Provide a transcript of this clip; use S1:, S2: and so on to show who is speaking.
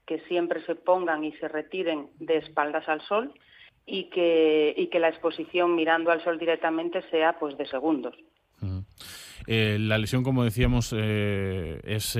S1: que siempre se pongan y se retiren de espaldas al sol y que la exposición mirando al sol directamente sea pues de segundos.
S2: La lesión, como decíamos, es